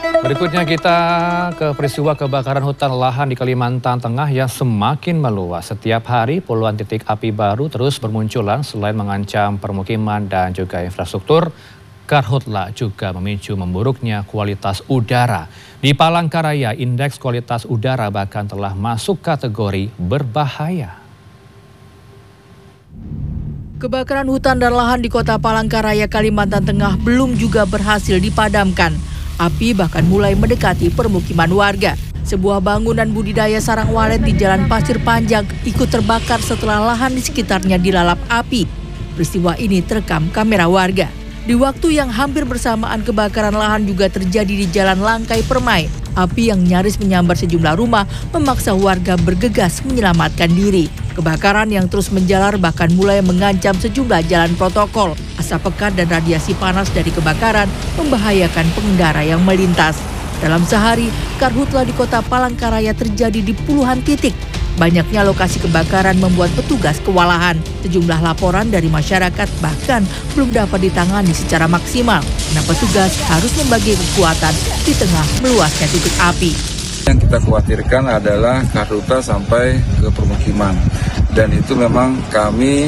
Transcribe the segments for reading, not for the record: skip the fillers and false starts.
Berikutnya kita ke peristiwa kebakaran hutan lahan di Kalimantan Tengah yang semakin meluas. Setiap hari puluhan titik api baru terus bermunculan selain mengancam permukiman dan juga infrastruktur. Karhutla juga memicu memburuknya kualitas udara. Di Palangkaraya, indeks kualitas udara bahkan telah masuk kategori berbahaya. Kebakaran hutan dan lahan di Kota Palangkaraya, Kalimantan Tengah belum juga berhasil dipadamkan. Api bahkan mulai mendekati permukiman warga. Sebuah bangunan budidaya sarang walet di Jalan Pasir Panjang ikut terbakar setelah lahan di sekitarnya dilalap api. Peristiwa ini terekam kamera warga. Di waktu yang hampir bersamaan kebakaran lahan juga terjadi di Jalan Langkai Permai. Api yang nyaris menyambar sejumlah rumah memaksa warga bergegas menyelamatkan diri. Kebakaran yang terus menjalar bahkan mulai mengancam sejumlah jalan protokol. Asap pekat dan radiasi panas dari kebakaran membahayakan pengendara yang melintas. Dalam sehari, karhutla di Kota Palangkaraya terjadi di puluhan titik. Banyaknya lokasi kebakaran membuat petugas kewalahan. Sejumlah laporan dari masyarakat bahkan belum dapat ditangani secara maksimal. Karena petugas harus membagi kekuatan di tengah meluasnya titik api. Yang kita khawatirkan adalah karhutla sampai ke permukiman. Dan itu memang kami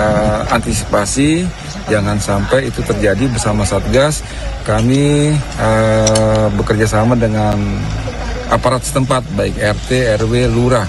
antisipasi jangan sampai itu terjadi bersama Satgas. Kami bekerja sama dengan aparat setempat baik RT, RW, Lurah.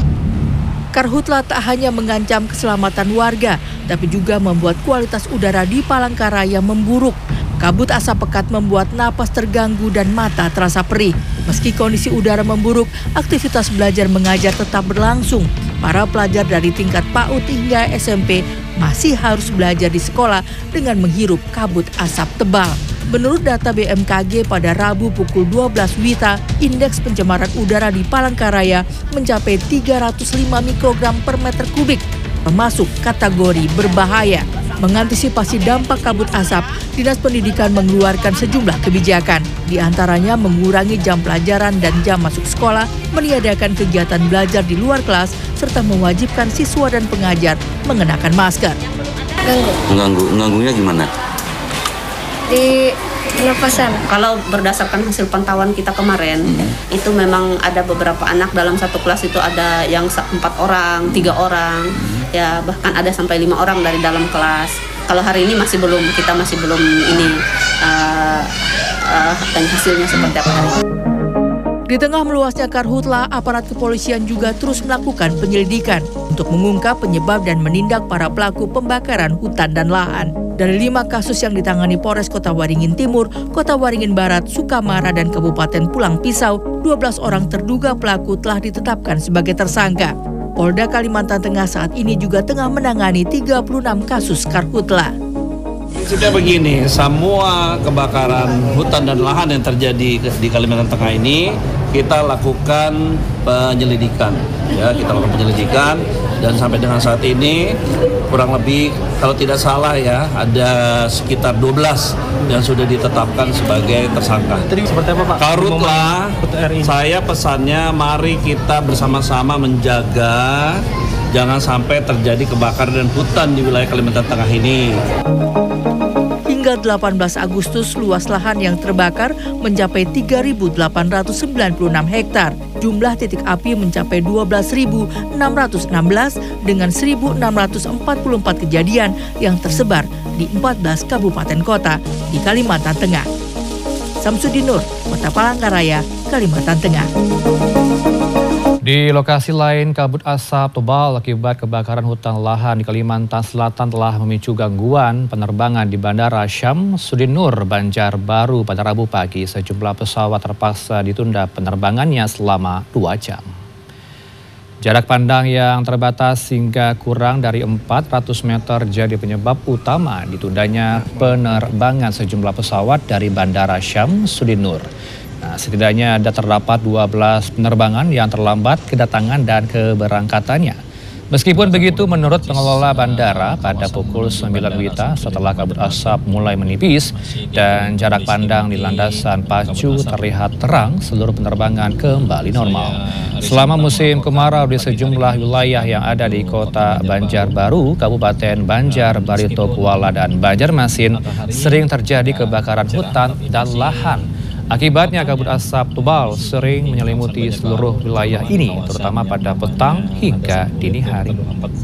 Karhutla tak hanya mengancam keselamatan warga, tapi juga membuat kualitas udara di Palangkaraya memburuk. Kabut asap pekat membuat napas terganggu dan mata terasa perih. Meski kondisi udara memburuk, aktivitas belajar mengajar tetap berlangsung. Para pelajar dari tingkat PAUD hingga SMP masih harus belajar di sekolah dengan menghirup kabut asap tebal. Menurut data BMKG pada Rabu pukul 12 WITA, indeks pencemaran udara di Palangkaraya mencapai 305 mikrogram per meter kubik, termasuk kategori berbahaya. Mengantisipasi dampak kabut asap, Dinas Pendidikan mengeluarkan sejumlah kebijakan. Di antaranya mengurangi jam pelajaran dan jam masuk sekolah, meniadakan kegiatan belajar di luar kelas, serta mewajibkan siswa dan pengajar mengenakan masker. Mengganggunya gimana? Di pernapasan. Kalau berdasarkan hasil pantauan kita kemarin, itu memang ada beberapa anak dalam satu kelas itu ada yang 4 orang, 3 orang, ya bahkan ada sampai 5 orang dari dalam kelas. Kalau hari ini kita masih belum ini dan hasilnya seperti apa hari ini. Di tengah meluasnya karhutla, aparat kepolisian juga terus melakukan penyelidikan untuk mengungkap penyebab dan menindak para pelaku pembakaran hutan dan lahan. Dari 5 kasus yang ditangani Polres Kota Waringin Timur, Kota Waringin Barat, Sukamara, dan Kabupaten Pulang Pisau, 12 orang terduga pelaku telah ditetapkan sebagai tersangka. Polda Kalimantan Tengah saat ini juga tengah menangani 36 kasus karhutla. Prinsipnya begini, semua kebakaran hutan dan lahan yang terjadi di Kalimantan Tengah ini kita lakukan penyelidikan, dan sampai dengan saat ini kurang lebih kalau tidak salah ya ada sekitar 12 yang sudah ditetapkan sebagai tersangka. Seperti apa Pak? Karhutla, saya pesannya mari kita bersama-sama menjaga jangan sampai terjadi kebakaran dan hutan di wilayah Kalimantan Tengah ini. Hingga 18 Agustus, luas lahan yang terbakar mencapai 3.896 hektar. Jumlah titik api mencapai 12.616 dengan 1.644 kejadian yang tersebar di 14 kabupaten kota di Kalimantan Tengah. Samsudin Nur, Kota Palangkaraya, Kalimantan Tengah. Di lokasi lain, kabut asap tebal akibat kebakaran hutan lahan di Kalimantan Selatan telah memicu gangguan penerbangan di Bandara Syamsuddin Nur, Banjarbaru pada Rabu pagi. Sejumlah pesawat terpaksa ditunda penerbangannya selama 2 jam. Jarak pandang yang terbatas hingga kurang dari 400 meter jadi penyebab utama ditundanya penerbangan sejumlah pesawat dari Bandara Syamsuddin Nur. Setidaknya terdapat 12 penerbangan yang terlambat kedatangan dan keberangkatannya. Meskipun begitu, menurut pengelola bandara, pada pukul 9 WITA setelah kabut asap mulai menipis dan jarak pandang di landasan pacu terlihat terang, seluruh penerbangan kembali normal. Selama musim kemarau di sejumlah wilayah yang ada di Kota Banjarbaru, Kabupaten Banjar, Barito, Kuala, dan Banjarmasin sering terjadi kebakaran hutan dan lahan. Akibatnya kabut asap tebal sering menyelimuti seluruh wilayah ini, terutama pada petang hingga dini hari.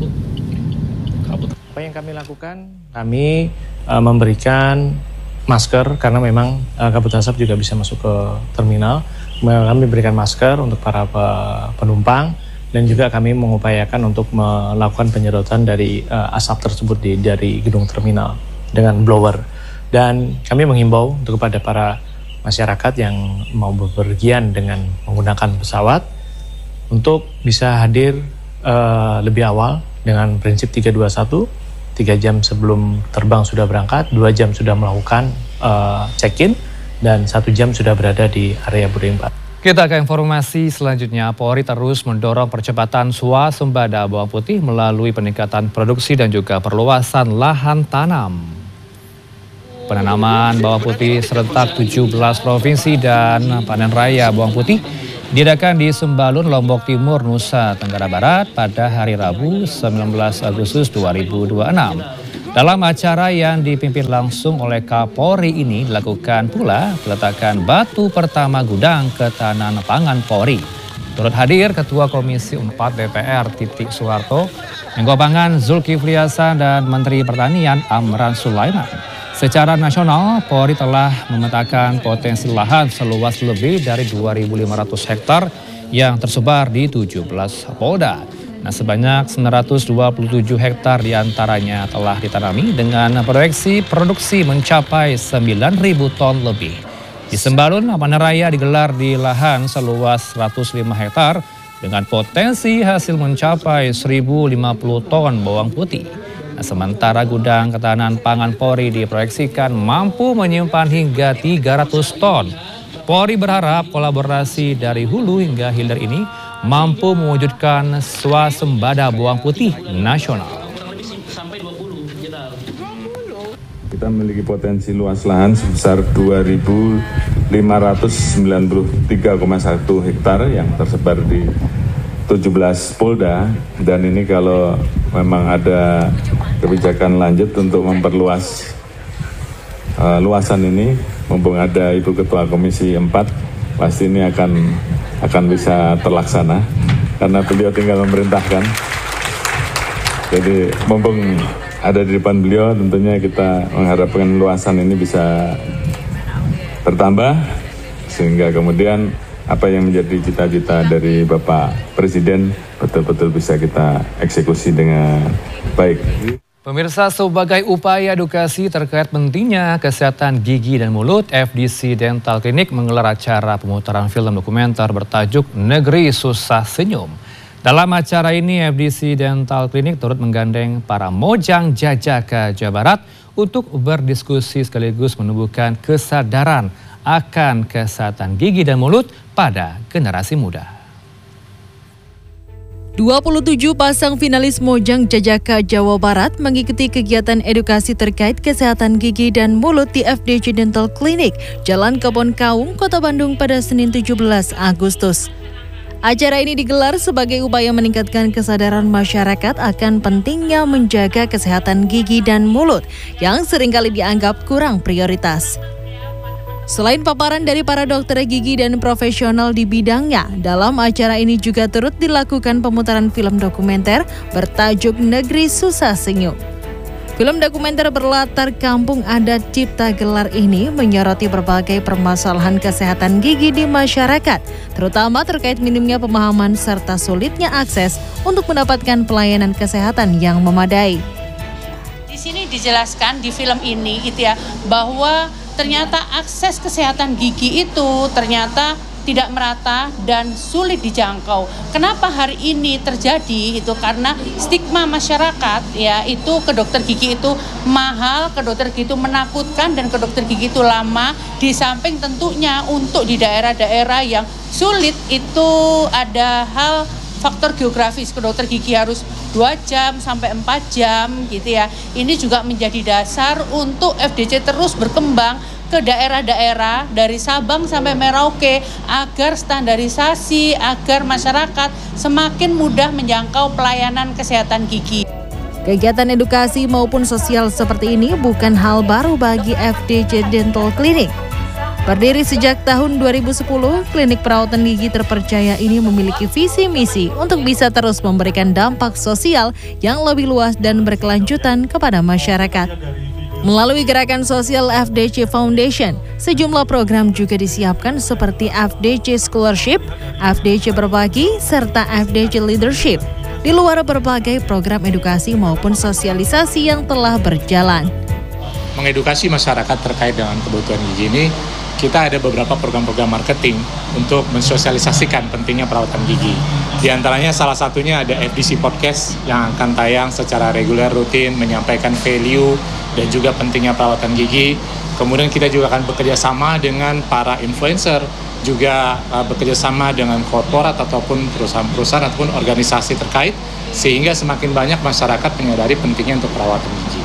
Apa yang kami lakukan? Kami memberikan masker karena memang kabut asap juga bisa masuk ke terminal. Kami berikan masker untuk para penumpang dan juga kami mengupayakan untuk melakukan penyedotan dari asap tersebut dari gedung terminal dengan blower. Dan kami menghimbau untuk kepada para masyarakat yang mau bepergian dengan menggunakan pesawat untuk bisa hadir lebih awal dengan prinsip 321, 3 jam sebelum terbang sudah berangkat, 2 jam sudah melakukan check-in, dan 1 jam sudah berada di area boarding pass. Kita ke informasi selanjutnya. Polri terus mendorong percepatan swasembada bawang putih melalui peningkatan produksi dan juga perluasan lahan tanam. Penanaman bawang putih serentak 17 provinsi dan panen raya bawang putih diadakan di Sembalun, Lombok Timur, Nusa Tenggara Barat pada hari Rabu 19 Agustus 2026. Dalam acara yang dipimpin langsung oleh Kapolri ini dilakukan pula peletakan batu pertama gudang ketahanan pangan Polri. Turut hadir Ketua Komisi 4 DPR Titik Soeharto, Menko Pangan Zulkifli Hasan dan Menteri Pertanian Amran Sulaiman. Secara nasional, Polri telah memetakan potensi lahan seluas lebih dari 2.500 hektar yang tersebar di 17 polda. Nah, sebanyak 927 hektar diantaranya telah ditanami dengan proyeksi produksi mencapai 9.000 ton lebih. Di Sembalun, panen raya digelar di lahan seluas 105 hektar dengan potensi hasil mencapai 1.050 ton bawang putih. Nah, sementara gudang ketahanan pangan Polri diproyeksikan mampu menyimpan hingga 300 ton. Polri berharap kolaborasi dari hulu hingga hilir ini mampu mewujudkan swasembada bawang putih nasional. Kita memiliki potensi luas lahan sebesar 2.593,1 hektar yang tersebar di 17 polda, dan ini kalau memang ada kebijakan lanjut untuk memperluas luasan ini, mumpung ada Ibu Ketua Komisi 4, pasti ini akan bisa terlaksana karena beliau tinggal memerintahkan. Jadi mumpung ada di depan beliau, tentunya kita mengharapkan luasan ini bisa bertambah sehingga kemudian apa yang menjadi cita-cita dari Bapak Presiden betul-betul bisa kita eksekusi dengan baik. Pemirsa, sebagai upaya edukasi terkait pentingnya kesehatan gigi dan mulut, FDC Dental Clinic menggelar acara pemutaran film dokumenter bertajuk Negeri Susah Senyum. Dalam acara ini, FDC Dental Clinic turut menggandeng para mojang Jajaka, Jawa Barat untuk berdiskusi sekaligus menumbuhkan kesadaran akan kesehatan gigi dan mulut pada generasi muda. 27 pasang finalis Mojang Jajaka Jawa Barat mengikuti kegiatan edukasi terkait kesehatan gigi dan mulut di FDC Dental Clinic, Jalan Kebon Kaung, Kota Bandung pada Senin 17 Agustus. Acara ini digelar sebagai upaya meningkatkan kesadaran masyarakat akan pentingnya menjaga kesehatan gigi dan mulut yang seringkali dianggap kurang prioritas. Selain paparan dari para dokter gigi dan profesional di bidangnya, dalam acara ini juga turut dilakukan pemutaran film dokumenter bertajuk Negeri Susah Senyum. Film dokumenter berlatar kampung adat Cipta Gelar ini menyoroti berbagai permasalahan kesehatan gigi di masyarakat, terutama terkait minimnya pemahaman serta sulitnya akses untuk mendapatkan pelayanan kesehatan yang memadai. Di sini dijelaskan di film ini gitu ya, bahwa ternyata akses kesehatan gigi itu ternyata tidak merata dan sulit dijangkau. Kenapa hari ini terjadi? Itu karena stigma masyarakat ya, itu ke dokter gigi itu mahal, ke dokter gigi itu menakutkan, dan ke dokter gigi itu lama. Di samping tentunya untuk di daerah-daerah yang sulit itu ada hal faktor geografis, ke dokter gigi harus 2 jam sampai 4 jam gitu ya. Ini juga menjadi dasar untuk FDC terus berkembang ke daerah-daerah dari Sabang sampai Merauke agar standarisasi, agar masyarakat semakin mudah menjangkau pelayanan kesehatan gigi. Kegiatan edukasi maupun sosial seperti ini bukan hal baru bagi FDC Dental Clinic. Berdiri sejak tahun 2010, klinik perawatan gigi terpercaya ini memiliki visi misi untuk bisa terus memberikan dampak sosial yang lebih luas dan berkelanjutan kepada masyarakat. Melalui gerakan sosial FDC Foundation, sejumlah program juga disiapkan seperti FDC Scholarship, FDC Berbagi, serta FDC Leadership. Di luar berbagai program edukasi maupun sosialisasi yang telah berjalan. Mengedukasi masyarakat terkait dengan kebutuhan gigi ini, kita ada beberapa program-program marketing untuk mensosialisasikan pentingnya perawatan gigi. Di antaranya salah satunya ada FDC Podcast yang akan tayang secara reguler rutin menyampaikan value dan juga pentingnya perawatan gigi. Kemudian kita juga akan bekerja sama dengan para influencer, juga bekerja sama dengan korporat ataupun perusahaan-perusahaan ataupun organisasi terkait, sehingga semakin banyak masyarakat menyadari pentingnya untuk perawatan gigi.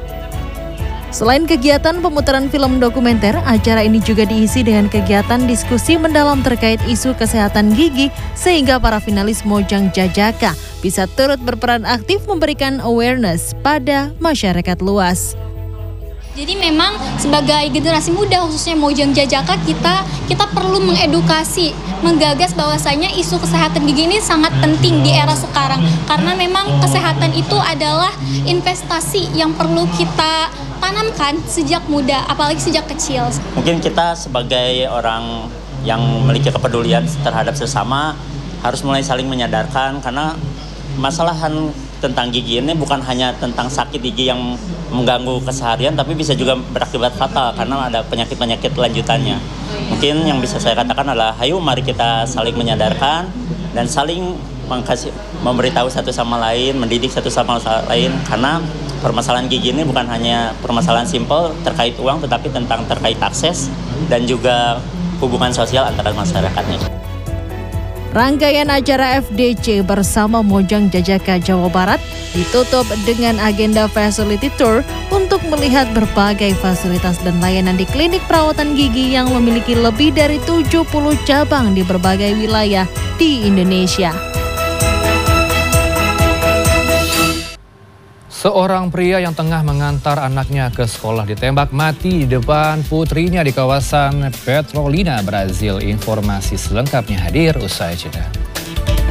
Selain kegiatan pemutaran film dokumenter, acara ini juga diisi dengan kegiatan diskusi mendalam terkait isu kesehatan gigi sehingga para finalis Mojang Jajaka bisa turut berperan aktif memberikan awareness pada masyarakat luas. Jadi memang sebagai generasi muda khususnya Mojang Jajaka kita perlu mengedukasi, menggagas bahwasanya isu kesehatan gigi ini sangat penting di era sekarang karena memang kesehatan itu adalah investasi yang perlu kita tanamkan sejak muda, apalagi sejak kecil. Mungkin kita sebagai orang yang memiliki kepedulian terhadap sesama harus mulai saling menyadarkan karena masalah tentang gigi ini bukan hanya tentang sakit gigi yang mengganggu keseharian, tapi bisa juga berakibat fatal karena ada penyakit-penyakit lanjutannya. Mungkin yang bisa saya katakan adalah, ayo mari kita saling menyadarkan dan saling memberitahu satu sama lain, mendidik satu sama lain, karena permasalahan gigi ini bukan hanya permasalahan simpel terkait uang, tetapi tentang terkait akses dan juga hubungan sosial antara masyarakatnya. Rangkaian acara FDC bersama Mojang Jajaka Jawa Barat ditutup dengan agenda facility tour untuk melihat berbagai fasilitas dan layanan di klinik perawatan gigi yang memiliki lebih dari 70 cabang di berbagai wilayah di Indonesia. Seorang pria yang tengah mengantar anaknya ke sekolah ditembak mati di depan putrinya di kawasan Petrolina, Brazil. Informasi selengkapnya hadir usai jeda.